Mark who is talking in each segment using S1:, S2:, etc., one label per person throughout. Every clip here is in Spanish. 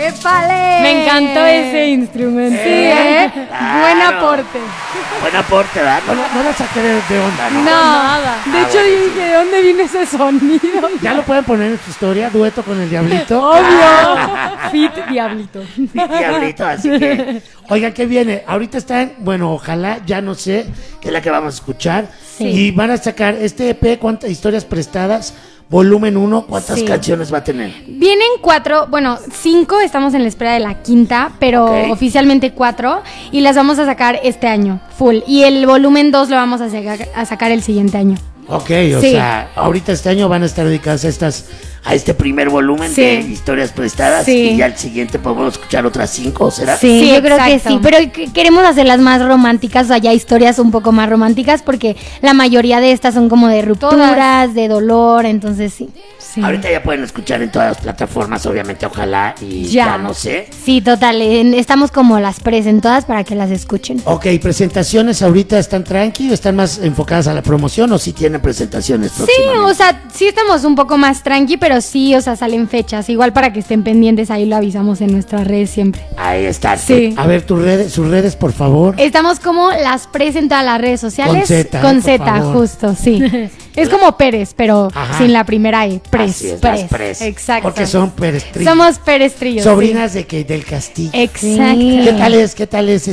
S1: ¡Épale!
S2: Me encantó ese instrumento. Sí,
S3: Claro.
S2: Buen aporte.
S3: Buen aporte, ¿verdad? No la saqué de onda, ¿no?
S2: Nada. De hecho,
S3: buenísimo.
S2: dije, ¿de dónde viene ese sonido?
S4: Ya lo pueden poner en su historia, dueto con el Diablito.
S2: Obvio. Fit Diablito.
S3: Sí, diablito, así que...
S4: Oigan, ¿qué viene? Ahorita están, bueno, ojalá, ya no sé,
S3: que es la que vamos a escuchar.
S2: Sí.
S4: y van a sacar este EP, ¿cuántas historias prestadas? Volumen 1,
S3: ¿Cuántas
S2: Sí.
S3: canciones va a tener?
S2: Vienen 4, bueno, 5, estamos en la espera de la quinta, pero
S3: Ok.
S2: oficialmente 4, y las vamos a sacar este año, full. Y el volumen 2 lo vamos a sacar el siguiente año.
S4: Ok, o
S2: Sí.
S4: sea, ahorita este año van a estar dedicadas a estas.
S3: A este primer volumen
S2: Sí.
S3: de historias prestadas.
S2: Sí.
S3: Y ya el siguiente podemos escuchar otras 5, ¿será?
S2: Sí,
S1: yo creo que
S2: exacto.
S1: sí, pero queremos hacerlas más románticas, o sea, ya historias un poco más románticas, porque la mayoría de estas son como de rupturas,
S2: Todas.
S1: de dolor, entonces sí.
S2: Sí.
S3: Ahorita ya pueden escuchar en todas las plataformas, obviamente, ojalá. Y
S2: Ya.
S3: ya no sé.
S1: Sí, total, estamos como las presentadas para que las escuchen.
S4: Ok, presentaciones ahorita están tranqui o están más enfocadas a la promoción o
S3: Si tienen presentaciones
S2: Sí,
S3: próximamente.
S2: o sea, sí estamos un poco más tranqui, pero sí, o sea, salen fechas. Igual para que estén pendientes, ahí lo avisamos en nuestras redes siempre.
S3: Ahí está.
S2: Sí.
S4: A ver, sus redes, por favor.
S2: Estamos como las Pres en todas las redes sociales.
S4: Con Z,
S2: Con
S4: por
S2: Z,
S4: favor.
S2: justo, sí. Es como Pérez, pero
S4: Ajá.
S2: sin la primera E. Pres.
S3: Así es, las Pres.
S2: Exacto.
S4: Porque son perestrillos.
S2: Somos Perestrillos.
S4: Sobrinas de Kate del Castillo.
S2: Exacto.
S1: Sí.
S4: ¿Qué tal es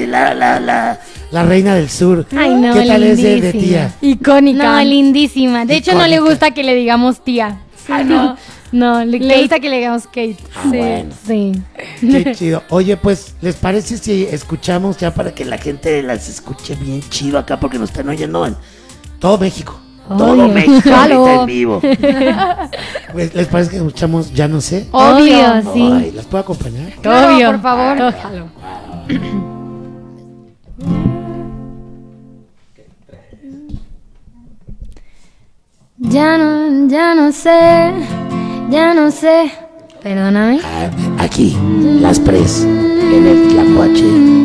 S4: la reina del sur?
S1: Ay, no,
S4: ¿Qué tal es de
S1: lindísima.
S4: tía?
S2: Icónica.
S1: No, lindísima.
S2: De hecho, no le
S4: Icónica.
S2: gusta que le digamos tía.
S3: Ah, no.
S2: No, le
S1: Kate.
S2: gusta que le digamos Kate.
S3: Ah, bueno.
S1: Sí.
S4: Qué chido. Oye, pues, ¿les parece si escuchamos ya
S3: Para que la gente las escuche bien chido acá, porque nos están oyendo en
S4: todo México?
S3: todo
S1: Obvio.
S3: México
S2: Jalo.
S3: ahorita en vivo.
S4: Pues, ¿les parece que escuchamos Ya No Sé?
S1: Obvio, sí.
S4: Ay, ¿las puedo acompañar?
S2: Claro,
S1: Obvio.
S2: por favor.
S3: Claro.
S1: Ya no sé. Perdóname.
S3: Aquí, las Pres, en el Tlacuache.